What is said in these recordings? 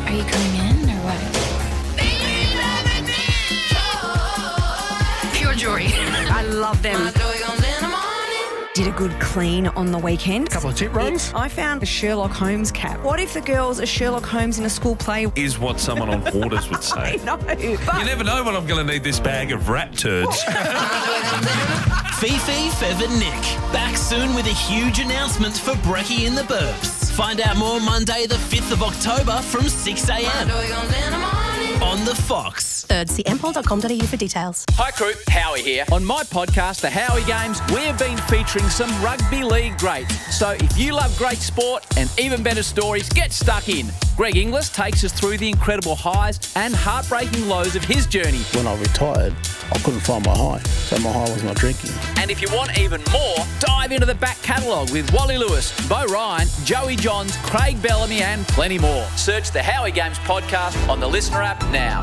Are you coming in or what? Pure joy. I love them. Did a good clean on the weekend. Couple of tip runs. I found a Sherlock Holmes cap. What if the girls are Sherlock Holmes in a school play? Is what someone on Hoarders would say. I know. But You never know when I'm going to need this bag of rat turds. Fifi, Fev and Nick. Back soon with a huge announcement for Brekkie in the Burbs. Find out more Monday the 5th of October from 6 a.m. on the Fox. Third, see mpol.com.au for details. Hi crew, Howie here. On my podcast, The Howie Games, we have been featuring some rugby league greats. So if you love great sport and even better stories, get stuck in. Greg Inglis takes us through the incredible highs and heartbreaking lows of his journey. When I retired, I couldn't find my high, so my high was my drinking. And if you want even more, dive into the back catalogue with Wally Lewis, Bo Ryan, Joey Johns, Craig Bellamy and plenty more. Search The Howie Games podcast on the Listener app now.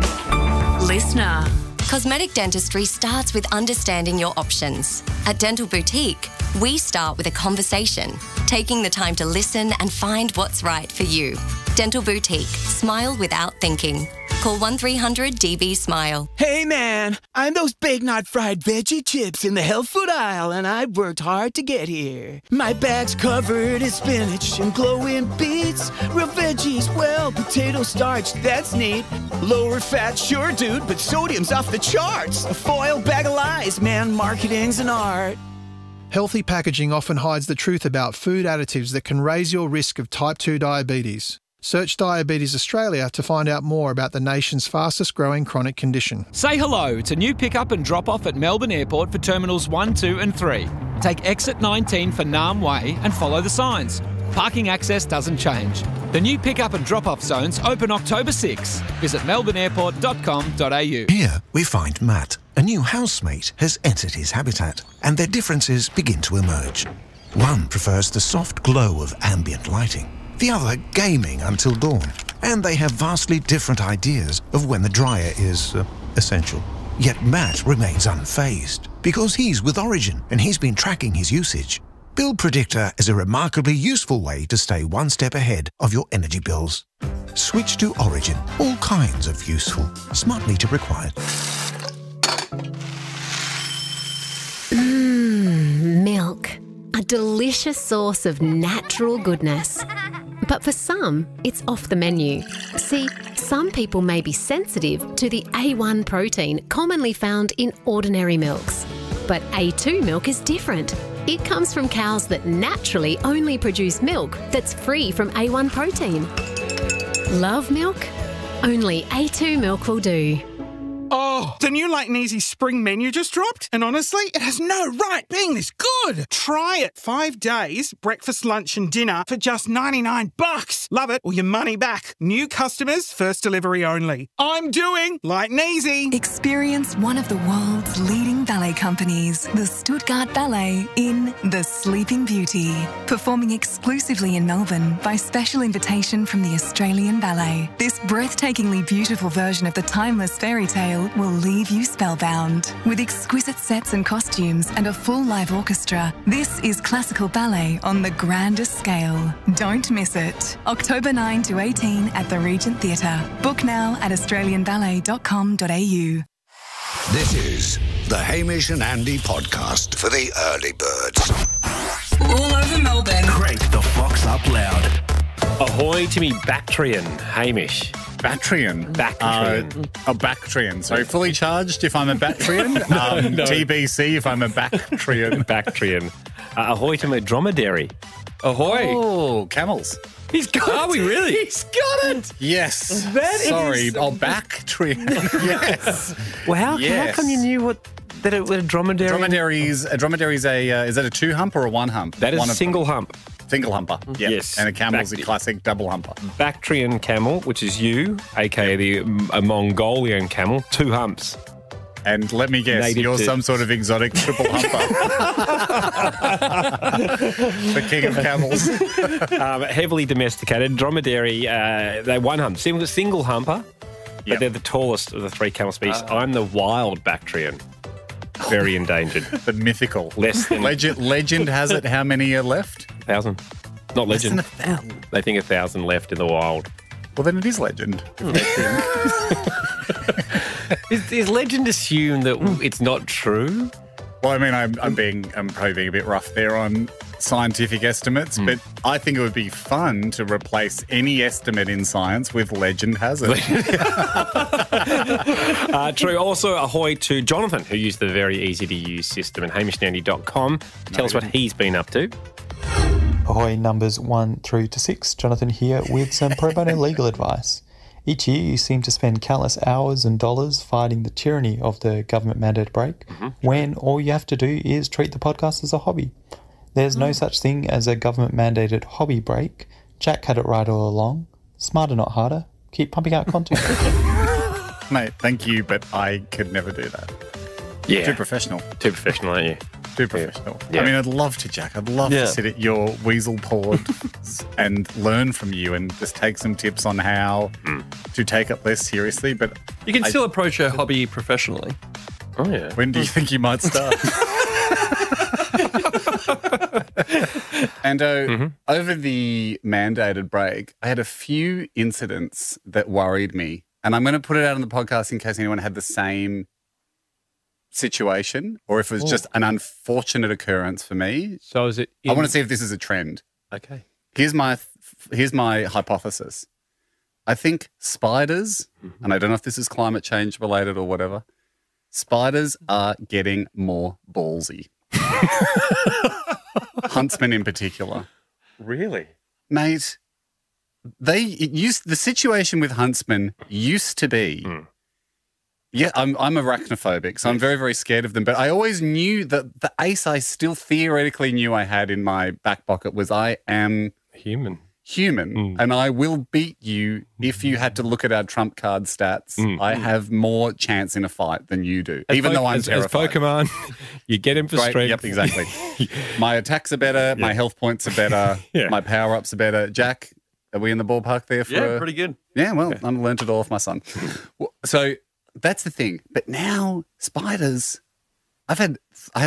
Listener. Cosmetic dentistry starts with understanding your options. At Dental Boutique, we start with a conversation, taking the time to listen and find what's right for you. Dental Boutique. Smile without thinking. Call 1300-DB-SMILE. Hey man, I'm those Big Knot fried veggie chips in the health food aisle and I've worked hard to get here. My bag's covered in spinach and glowing beets. Real veggies, well, potato starch, that's neat. Lower fat, sure dude, but sodium's off the charts. A foil bag of lies, man, marketing's an art. Healthy packaging often hides the truth about food additives that can raise your risk of type 2 diabetes. Search Diabetes Australia to find out more about the nation's fastest growing chronic condition. Say hello to new pick-up and drop-off at Melbourne Airport for Terminals 1, 2 and 3. Take exit 19 for Naarm Way and follow the signs. Parking access doesn't change. The new pick-up and drop-off zones open October 6. Visit melbourneairport.com.au. Here we find Matt. A new housemate has entered his habitat and their differences begin to emerge. One prefers the soft glow of ambient lighting. The other gaming until dawn. And they have vastly different ideas of when the dryer is essential. Yet Matt remains unfazed because he's with Origin and he's been tracking his usage. Bill Predictor is a remarkably useful way to stay one step ahead of your energy bills. Switch to Origin. All kinds of useful. Smart meter required. Milk. A delicious source of natural goodness. But for some, it's off the menu. See, some people may be sensitive to the A1 protein commonly found in ordinary milks. But A2 milk is different. It comes from cows that naturally only produce milk that's free from A1 protein. Love milk? Only A2 milk will do. Oh, the new Light and Easy spring menu just dropped, and honestly, it has no right being this good. Try it. 5 days, breakfast, lunch and dinner for just $99. Love it or your money back. New customers, first delivery only. I'm doing Light and Easy. Experience one of the world's leading ballet companies, the Stuttgart Ballet, in The Sleeping Beauty. Performing exclusively in Melbourne by special invitation from the Australian Ballet. This breathtakingly beautiful version of the timeless fairy tale will leave you spellbound. With exquisite sets and costumes and a full live orchestra, this is classical ballet on the grandest scale. Don't miss it. October 9 to 18 at the Regent Theatre. Book now at australianballet.com.au. This is the Hamish and Andy podcast for the early birds. All over Melbourne. Crank the Fox up loud. Ahoy to me Bactrian, Hamish. Bactrian? Bactrian. A Bactrian. So fully charged if I'm a Bactrian. No. TBC if I'm a Bactrian. Bactrian. Ahoy to my dromedary. Ahoy. Oh, camels. He's got it. Are we really? He's got it. Yes. Sorry. Oh, Bactrian. Yes. Well, how come you knew that it was a dromedary? A dromedary is is that a 2 hump or a 1 hump? That is a single hump. Single humper. Yep. Yes. And a camel's a classic double humper. Bactrian camel, which is you, a.k.a. a Mongolian camel, 2 humps. And let me guess, you're some sort of exotic triple humper. The king of camels. Heavily domesticated. Dromedary, they're 1 hump. Single humper, but they're the tallest of the 3 camel species. I'm the wild Bactrian. Very endangered. The mythical. Less than... Legend has it how many are left? 1,000. Not legend. Less than 1,000. They think 1,000 left in the wild. Well, then it is legend. Is legend assume that it's not true? Well, I mean, I'm probably being a bit rough there on scientific estimates, but I think it would be fun to replace any estimate in science with legend has it. True. Also, ahoy to Jonathan, who used the very easy-to-use system at hamishandandy.com. Tell us what he's been up to. Ahoy, numbers 1 through to 6. Jonathan here with some pro bono legal advice. Each year you seem to spend countless hours and dollars fighting the tyranny of the government-mandated break, when all you have to do is treat the podcast as a hobby. There's no such thing as a government-mandated hobby break. Jack had it right all along. Smarter, not harder. Keep pumping out content. Mate, thank you, but I could never do that. Yeah. Too professional. Too professional, aren't you? Too professional. Yeah. I mean, I'd love to, Jack. I'd love to sit at your weasel paws and learn from you and just take some tips on how to take it less seriously. But you can still approach a hobby professionally. Oh, yeah. When do you think you might start? And over the mandated break, I had a few incidents that worried me. And I'm going to put it out on the podcast in case anyone had the same situation or if it was just an unfortunate occurrence for me. So is it? I want to see if this is a trend. Okay. Here's my hypothesis. I think spiders, and I don't know if this is climate change related or whatever, spiders are getting more ballsy. Huntsmen in particular. Really? Mate, the situation with huntsmen used to be, yeah, I'm arachnophobic, so I'm very, very scared of them. But I always knew that the ace I still theoretically knew I had in my back pocket was I am human, and I will beat you if you had to look at our trump card stats. I have more chance in a fight than you do, even though I'm terrified. As Pokemon, you get him for strength. Yep, exactly. My attacks are better, my health points are better, my power-ups are better. Jack, are we in the ballpark there? Yeah, pretty good. Yeah, well, I learned it all off my son. So that's the thing. But now spiders, I've had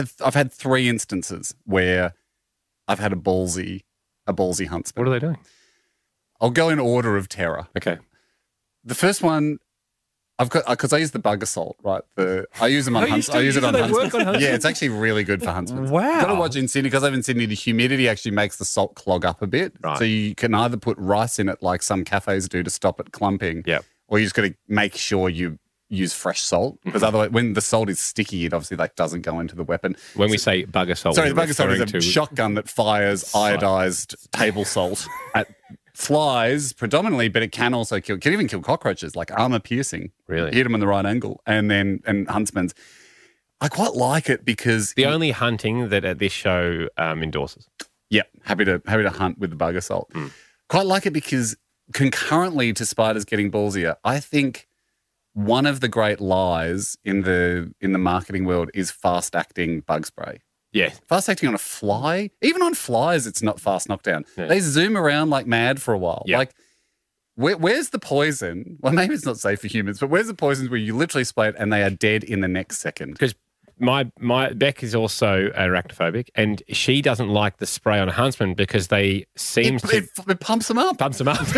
3 instances where I've had a ballsy huntsman. What are they doing? I'll go in order of terror. Okay. The first one, I've got because I use the bug assault, right? I use them on huntsmen. I use it on huntsmen. Yeah, it's actually really good for huntsmen. Wow. You've got to watch in Sydney because I live in Sydney. The humidity actually makes the salt clog up a bit. Right. So you can either put rice in it like some cafes do to stop it clumping. Yep. Or you just got to make sure you use fresh salt because otherwise, when the salt is sticky, it obviously doesn't go into the weapon. When we say bug assault, sorry, the bug assault is a shotgun that fires iodized table salt at flies predominantly, but it can also can even kill cockroaches, like armor piercing. Really? Hit them in the right angle. And huntsmen's. I quite like it because the only hunting that this show endorses. Yeah, happy to hunt with the bug assault. Quite like it because concurrently to spiders getting ballsier, I think one of the great lies in the marketing world is fast acting bug spray. Yeah. Fast acting on a fly, even on flies, it's not fast knockdown. Yeah. They zoom around like mad for a while. Yeah. Like, where's the poison? Well, maybe it's not safe for humans, but where's the poisons where you literally spray it and they are dead in the next second? Because my Beck is also arachnophobic, and she doesn't like the spray on a huntsman because they seem it pumps them up. Pumps them up.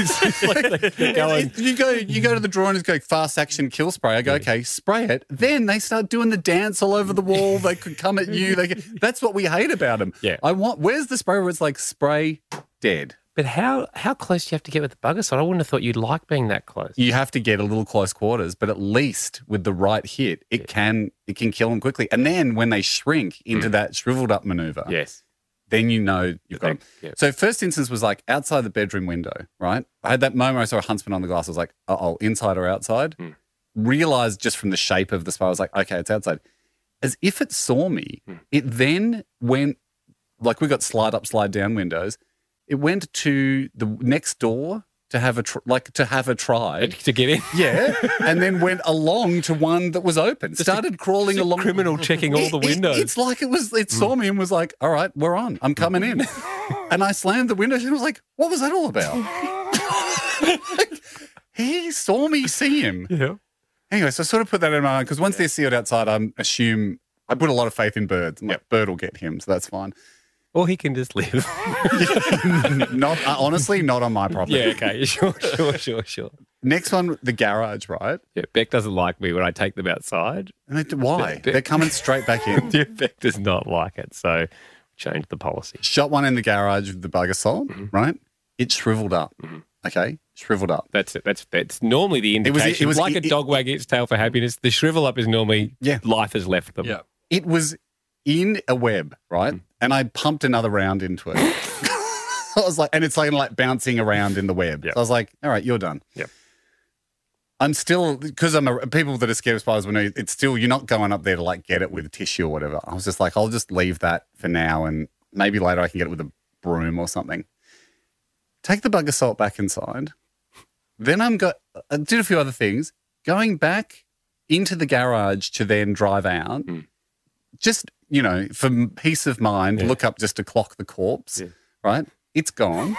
You go to the drawer and it's go fast action kill spray. I go, okay, spray it. Then they start doing the dance all over the wall. They could come at you. That's what we hate about them. Yeah. Where's the spray where it's like spray dead? But how close do you have to get with the bug assault? I wouldn't have thought you'd like being that close. You have to get a little close quarters, but at least with the right hit, it can kill them quickly. And then when they shrink into that shriveled up maneuver, yes, then you know you've got them. Yeah. So first instance was like outside the bedroom window, right? I had that moment where I saw a huntsman on the glass. I was like, uh-oh, inside or outside? Realized just from the shape of the spider, I was like, okay, it's outside. As if it saw me, it then went, like we got slide up, slide down windows. It went to the next door to have a try to get in. Yeah, and then went along to one that was open. Started crawling along. Criminal checking all the windows. It's like it saw me and was like, "All right, we're on. I'm coming in." And I slammed the window and I was like, "What was that all about?" He saw me see him. Yeah. Anyway, so I sort of put that in my mind because once they're sealed outside, I put a lot of faith in birds. I'm like, bird will get him, so that's fine. Or he can just live. Not honestly, not on my property. Yeah, okay. Sure. Next one, the garage, right? Yeah, Beck doesn't like me when I take them outside. Why? They're coming straight back in. Yeah, Beck does not like it, so changed the policy. Shot one in the garage with the bug assault, right? It shriveled up. Okay, shriveled up. That's it. That's normally the indication. It was like a dog wagging its tail for happiness. The shrivel up is normally life has left them. Yeah. It was in a web, right? And I pumped another round into it. I was like, and it's like bouncing around in the web. So I was like, all right, you're done. Yep. I'm still, because people that are scared of spiders will know it's still, you're not going up there to like get it with a tissue or whatever. I was just like, I'll just leave that for now and maybe later I can get it with a broom or something. Take the bug assault back inside. Then I did a few other things. Going back into the garage to then drive out, just, for peace of mind, look up just to clock the corpse, right? It's gone.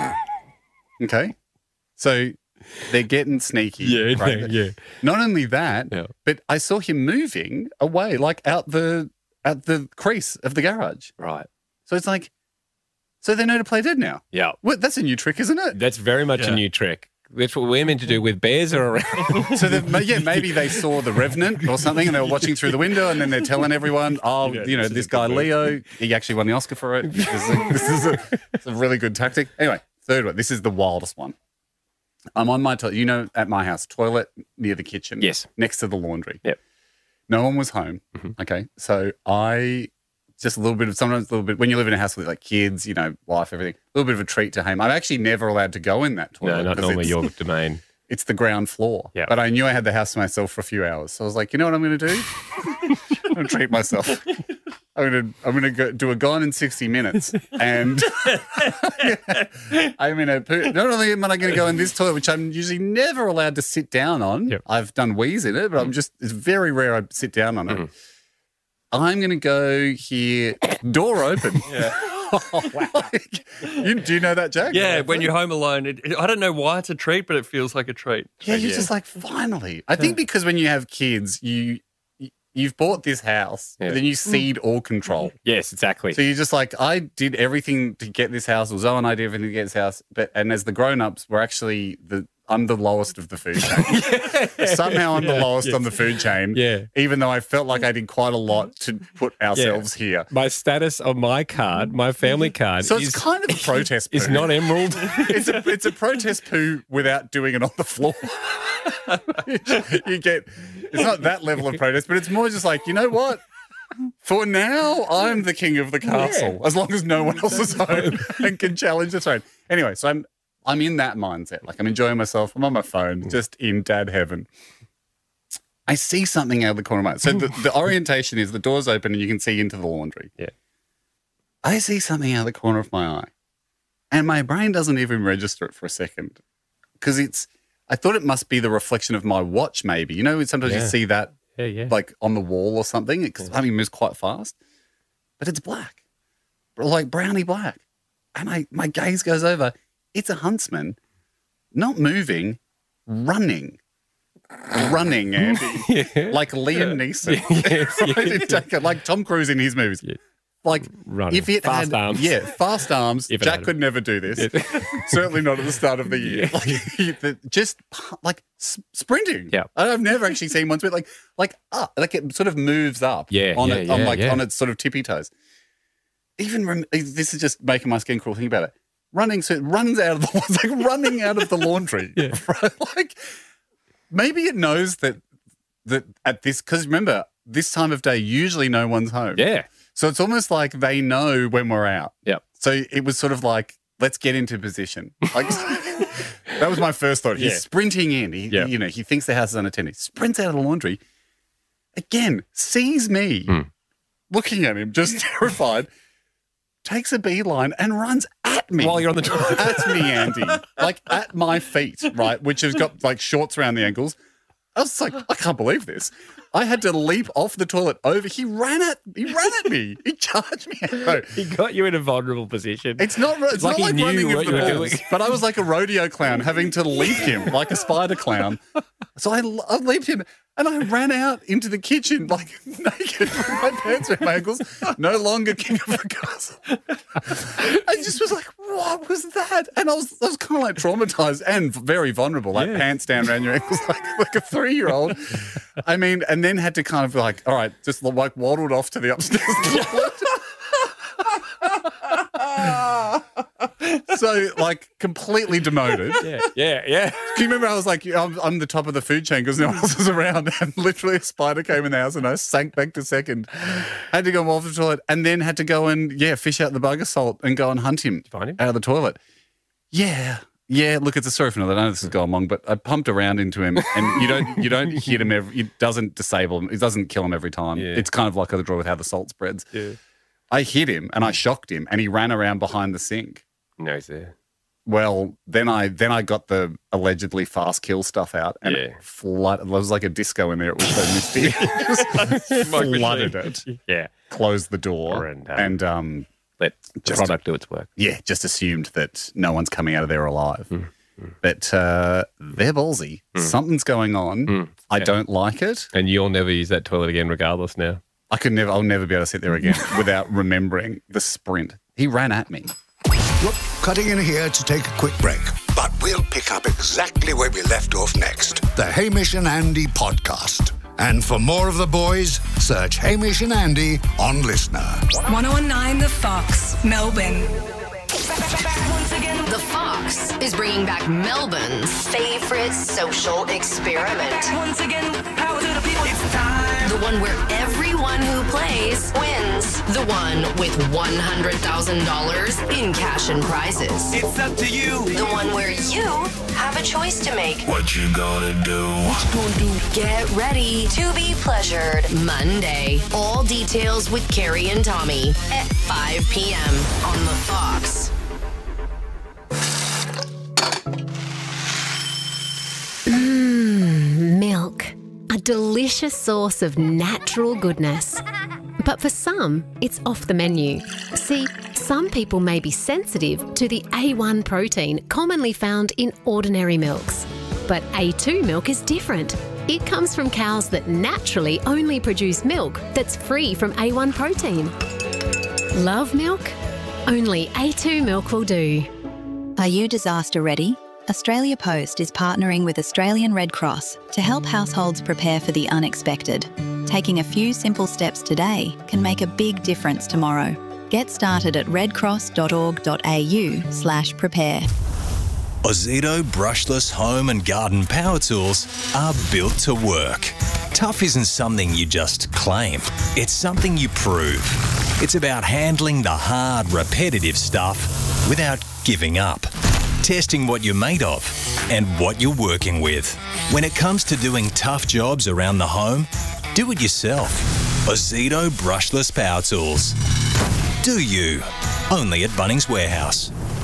Okay. So they're getting sneaky. Right? Yeah. Not only that, but I saw him moving away, like at the crease of the garage. Right. So it's like, so they know to play dead now. Yeah. What? That's a new trick, isn't it? That's very much a new trick. That's what we're meant to do with bears are around. So maybe they saw The Revenant or something and they were watching through the window and then they're telling everyone, this guy Leo, he actually won the Oscar for it. This is a really good tactic. Anyway, third one. This is the wildest one. I'm on my toilet, at my house, toilet near the kitchen. Yes. Next to the laundry. Yep. No one was home. Okay. So sometimes a little bit, when you live in a house with like kids, wife, everything, a little bit of a treat to him. I'm actually never allowed to go in that toilet. No, not normally your domain. It's the ground floor. Yeah. But I knew I had the house to myself for a few hours. So I was like, you know what I'm going to do? I'm going to treat myself. I'm going to do a Gone in 60 Minutes. And I'm going to not only am I going to go in this toilet, which I'm usually never allowed to sit down on. Yep. I've done wheeze in it, but it's very rare I sit down on it. I'm going to go here, door open. Yeah. Oh, wow. Do you know that, Jack? Yeah, when you're home alone, I don't know why it's a treat, but it feels like a treat. Yeah, you're just like, finally. I think because when you have kids, you've bought this house, but then you cede all control. Yes, exactly. So you're just like, I did everything to get this house, or Zoe and I did everything to get this house, and as the grown-ups, I'm the lowest of the food chain. Somehow I'm the lowest on the food chain. Yeah. Even though I felt like I did quite a lot to put ourselves here. My status on my card, my family card, so it's kind of a protest poo. It's not emerald. It's a protest poo without doing it on the floor. It's not that level of protest, but it's more just like, you know what? For now, I'm the king of the castle, as long as no one else is home and can challenge the throne. Anyway, so I'm in that mindset. Like, I'm enjoying myself. I'm on my phone, just in dad heaven. I see something out of the corner of my eye. So the orientation is the door's open and you can see into the laundry. Yeah. I see something out of the corner of my eye. And my brain doesn't even register it for a second. Because I thought it must be the reflection of my watch, maybe. Sometimes you see that like on the wall or something. Because it moves quite fast. But it's black. Like brownie black. And my gaze goes over. It's a huntsman, not moving, running. Running, Andy. Like Liam Neeson. Like Tom Cruise in his movies. Yeah. Like, running. If it fast had, arms. Yeah, fast arms. Jack could never do this. Certainly not at the start of the year. Like, just like sprinting. Yeah. I've never actually seen one sprint like up. Like it sort of moves up on its sort of tippy toes. This is just making my skin crawl thinking about it. Running, so it runs out of it's like running out of the laundry. Yeah. Right? Like maybe it knows that at this, because remember, this time of day, usually no one's home. Yeah. So it's almost like they know when we're out. Yeah. So it was sort of like, let's get into position. Like that was my first thought. He's sprinting in. He thinks the house is unattended. Sprints out of the laundry. Again, sees me looking at him, just terrified. Takes a beeline and runs at me. While you're on the door. At me, Andy. Like at my feet, right? Which has got like shorts around the ankles. I was like, I can't believe this. I had to leap off the toilet over. He ran at me. He charged me. No. He got you in a vulnerable position. It's not like he knew running what of you the were balls, doing. but I was like a rodeo clown having to leap him like a spider clown. So I leaped him and I ran out into the kitchen like naked with my pants around my ankles, no longer king of the castle. I just was like, what was that? And I was kind of like traumatized and very vulnerable, like pants down around your ankles like a 3-year-old. I mean, and then had to kind of like, all right, just like waddled off to the upstairs toilet. So, like, completely demoted. Yeah. Can you remember I was like, I'm the top of the food chain because no one else was around, and literally a spider came in the house and I sank back to second. Had to go off the toilet and then had to go and, fish out the bug assault and go and hunt him, out of the toilet. Yeah, look, it's a story for another. I know this has gone long, but I pumped around into him, and you don't hit him it doesn't disable him. It doesn't kill him every time. Yeah. It's kind of like the draw with how the salt spreads. Yeah. I hit him and I shocked him, and he ran around behind the sink. No, he's there. Well, then I got the allegedly fast kill stuff out, and it was like a disco in there. It was so misty. Just flooded it. Yeah. Closed the door and let the product do its work. Yeah, just assumed that no one's coming out of there alive. But they're ballsy. Something's going on. I don't like it. And you'll never use that toilet again regardless now. I'll never be able to sit there again without remembering the sprint. He ran at me. Look, cutting in here to take a quick break. But we'll pick up exactly where we left off next. The Hamish and Andy podcast. And for more of the boys, search Hamish and Andy on Listener. 1019 The Fox, Melbourne. The Fox is bringing back Melbourne's favourite social experiment. Once again, power to the people. It's time. The one where everyone who plays wins. The one with $100,000 in cash and prizes. It's up to you. The one where you have a choice to make. What you gonna do? What you gonna do? Get ready to be pleasured Monday. All details with Carrie and Tommy at 5 p.m. on The Fox. Milk. A delicious source of natural goodness. But for some, it's off the menu. See, some people may be sensitive to the A1 protein commonly found in ordinary milks. But A2 milk is different. It comes from cows that naturally only produce milk that's free from A1 protein. Love milk? Only A2 milk will do. Are you disaster ready? Australia Post is partnering with Australian Red Cross to help households prepare for the unexpected. Taking a few simple steps today can make a big difference tomorrow. Get started at redcross.org.au/prepare. Ozito brushless home and garden power tools are built to work. Tough isn't something you just claim. It's something you prove. It's about handling the hard, repetitive stuff without giving up. Testing what you're made of and what you're working with. When it comes to doing tough jobs around the home, do it yourself. Ozito brushless power tools. Do you? Only at Bunnings Warehouse.